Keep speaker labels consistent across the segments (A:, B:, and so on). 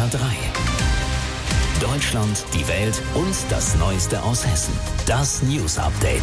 A: HR3. Deutschland, die Welt und das Neueste aus Hessen. Das News Update.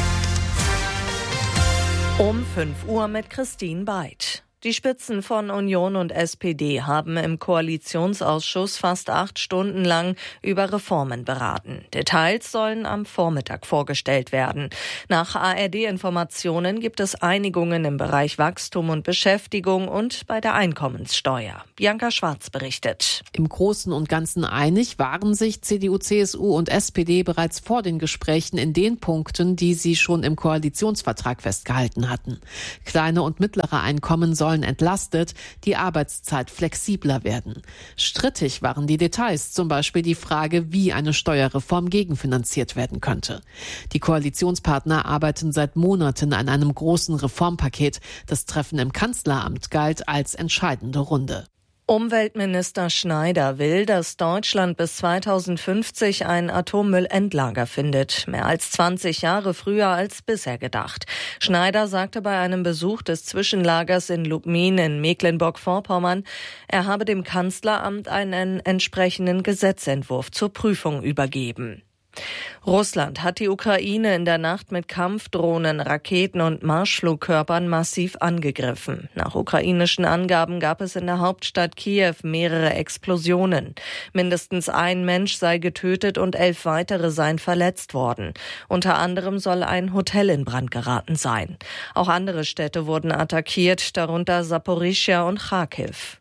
B: Um 5 Uhr mit Christine Beid. Die Spitzen von Union und SPD haben im Koalitionsausschuss fast 8 Stunden lang über Reformen beraten. Details sollen am Vormittag vorgestellt werden. Nach ARD-Informationen gibt es Einigungen im Bereich Wachstum und Beschäftigung und bei der Einkommenssteuer. Bianca Schwarz berichtet.
C: Im Großen und Ganzen einig waren sich CDU, CSU und SPD bereits vor den Gesprächen in den Punkten, die sie schon im Koalitionsvertrag festgehalten hatten. Kleine und mittlere Einkommen sollen entlastet, die Arbeitszeit flexibler werden. Strittig waren die Details, zum Beispiel die Frage, wie eine Steuerreform gegenfinanziert werden könnte. Die Koalitionspartner arbeiten seit Monaten an einem großen Reformpaket. Das Treffen im Kanzleramt galt als entscheidende Runde.
B: Umweltminister Schneider will, dass Deutschland bis 2050 ein Atommüllendlager findet. Mehr als 20 Jahre früher als bisher gedacht. Schneider sagte bei einem Besuch des Zwischenlagers in Lubmin in Mecklenburg-Vorpommern, er habe dem Kanzleramt einen entsprechenden Gesetzentwurf zur Prüfung übergeben. Russland hat die Ukraine in der Nacht mit Kampfdrohnen, Raketen und Marschflugkörpern massiv angegriffen. Nach ukrainischen Angaben gab es in der Hauptstadt Kiew mehrere Explosionen. Mindestens ein Mensch sei getötet und 11 weitere seien verletzt worden. Unter anderem soll ein Hotel in Brand geraten sein. Auch andere Städte wurden attackiert, darunter Saporischschja und Charkiw.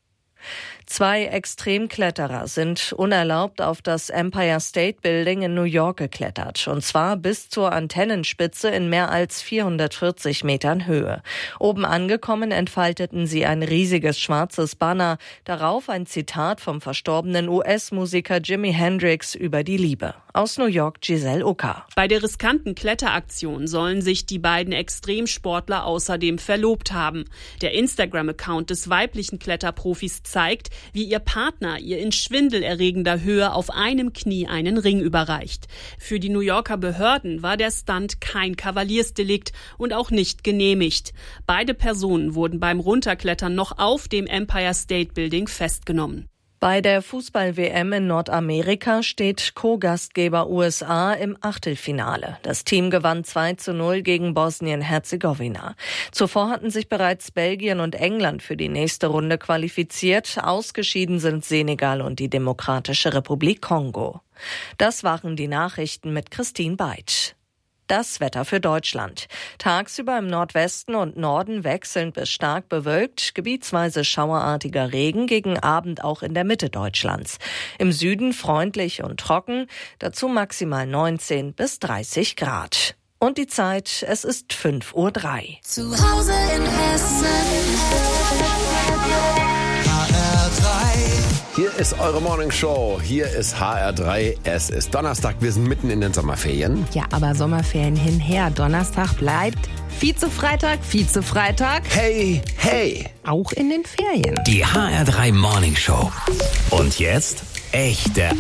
B: 2 Extremkletterer sind unerlaubt auf das Empire State Building in New York geklettert. Und zwar bis zur Antennenspitze in mehr als 440 Metern Höhe. Oben angekommen entfalteten sie ein riesiges schwarzes Banner. Darauf ein Zitat vom verstorbenen US-Musiker Jimi Hendrix über die Liebe. Aus New York Giselle Ucker.
D: Bei der riskanten Kletteraktion sollen sich die beiden Extremsportler außerdem verlobt haben. Der Instagram-Account des weiblichen Kletterprofis zeigt, wie ihr Partner ihr in schwindelerregender Höhe auf einem Knie einen Ring überreicht. Für die New Yorker Behörden war der Stunt kein Kavaliersdelikt und auch nicht genehmigt. Beide Personen wurden beim Runterklettern noch auf dem Empire State Building festgenommen.
B: Bei der Fußball-WM in Nordamerika steht Co-Gastgeber USA im Achtelfinale. Das Team gewann 2:0 gegen Bosnien-Herzegowina. Zuvor hatten sich bereits Belgien und England für die nächste Runde qualifiziert. Ausgeschieden sind Senegal und die Demokratische Republik Kongo. Das waren die Nachrichten mit Christine Beid. Das Wetter für Deutschland. Tagsüber im Nordwesten und Norden wechselnd bis stark bewölkt, gebietsweise schauerartiger Regen, gegen Abend auch in der Mitte Deutschlands. Im Süden freundlich und trocken, dazu maximal 19 bis 30 Grad. Und die Zeit, es ist 5:03 Uhr.
E: Zu Hause in Hessen.
F: Hier ist eure Morning Show. Hier ist HR3. Es ist Donnerstag. Wir sind mitten in den Sommerferien.
G: Ja, aber Sommerferien hinher. Donnerstag bleibt Vize-Freitag.
F: Hey, hey.
G: Auch in den Ferien.
A: Die HR3 Morning Show. Und jetzt echte